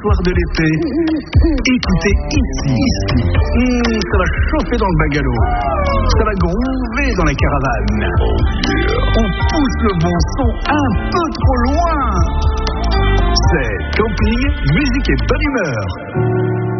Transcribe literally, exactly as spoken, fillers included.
soirs de l'été, écoutez ici, ici. Mmh, ça va chauffer dans le bungalow, ça va groover dans la caravane. On pousse le bon son un peu trop loin. C'est camping, musique et bonne humeur.